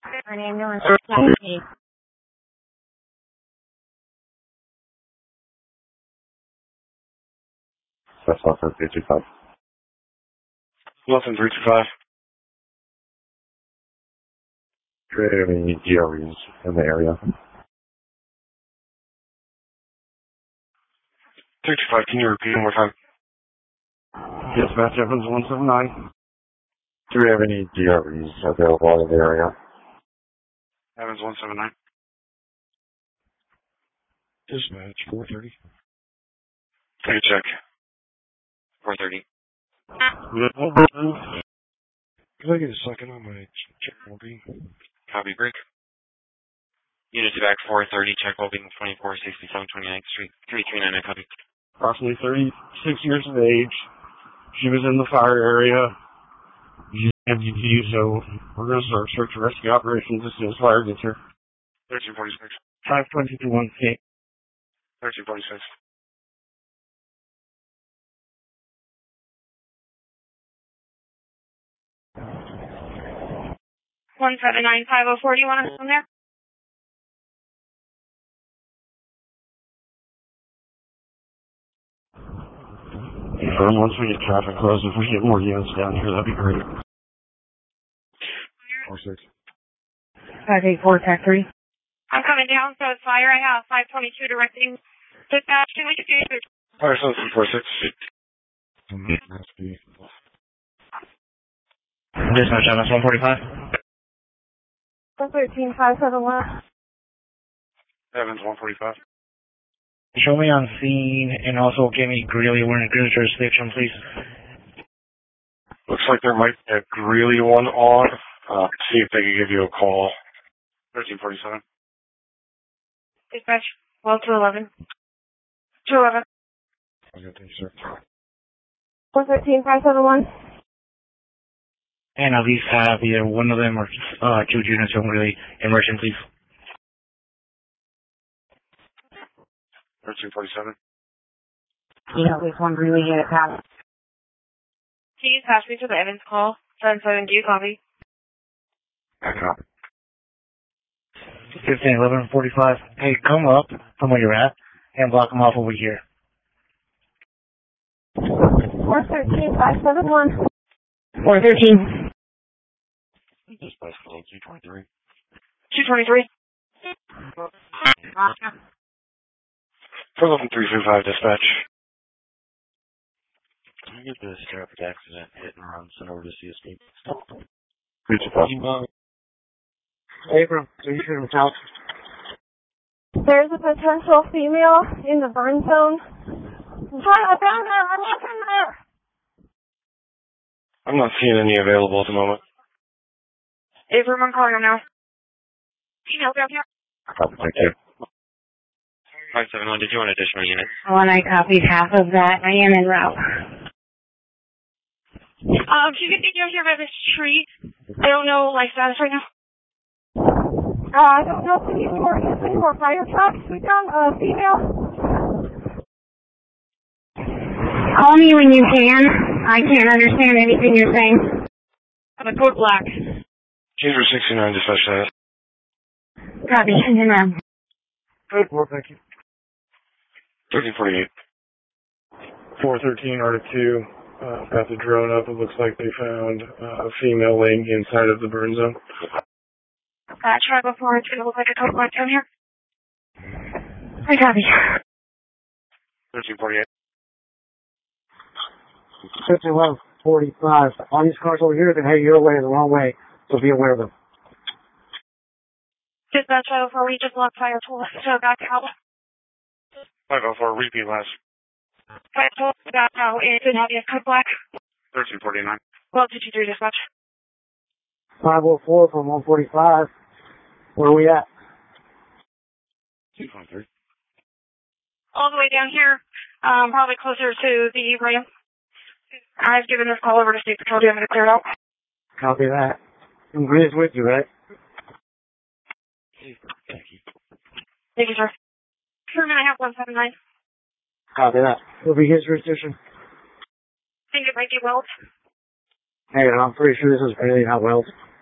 An ambulance. That's also 325. Wilson 325. Do you have any DREs in the area? 325, can you repeat one more time? Dispatch Evans 179. Do you have any DREs available in the area? Evans 179. Dispatch 430. Take a check. 430. Can I get a second on my check well-being? Copy, break. Unit back 430, check well-being 2467 29th Street. 339, copy. Approximately 36 years of age. She was in the fire area. MDT, so we're going to start search and rescue operations as soon as fire gets here. 1346. 522 1K. 1346. 179-504. Do you want us on there? Confirm once we get traffic closed. If we get more units down here, that'd be great. 46. 584, Tech 3. I'm coming down, so it's fire. I have 522 directing dispatch. Can we just do it? Fire 7346. Dispatch MS 145. 113-571. Evans 145. Show me on scene and also give me Greeley. We're in Greeley jurisdiction, please. Looks like there might be a Greeley one on. See if they can give you a call. 1347. Dispatch, well, 211. 211. Okay, thank you, sir. 113-571. And at least have either one of them or two units on Greeley immersion, please. 1347. Yeah, at least one really hit it past. Can you pass me to the Evans call? 77, do you copy? I copy. 15-11-45. Hey, come up from where you're at and block them off over here. 413-571. 413. Dispatch 223. 223. For 11325, dispatch. Can I get this traffic accident hit and run sent over to CSP? 325. April, please shoot him out. There's a potential female in the burn zone. I found her. I'm looking there. I'm not seeing any available at the moment. Abram, I'm calling him now. Can you help me out here? Copy, thank you. 571, did you want additional units? Well, I copied half of that. I am en route. Can you get down here by this tree? I don't know life status right now. I don't know if we need more fire trucks. We found a female. Call me when you can. I can't understand anything you're saying. I'm a code black. Chamber 69, dispatch status. Copy. En route. Good work, thank you. 1348. 413 Arctic 2. Got the drone up. It looks like they found a female laying inside of the burn zone. Try before it's going to look like a code black down here. I copy. 1348. 15-11-45. All these cars over here, they're heading your way the wrong way, so be aware of them. Dispatch 504, we just lost fire tool, so back out. 504, repeat last. Fire tool, back out. It's in heavy code black. 1349. Well, did you do dispatch? 504 from 145. Where are we at? 223. All the way down here, probably closer to the ramp. I've given this call over to State Patrol. Do you have it cleared out? Copy that. And Grizz with you, right? Thank you. Thank you, sir. Crewman, I have 179. Copy that. It'll be his jurisdiction. I think it might be Wells. Hey, I'm pretty sure this is really not Wells.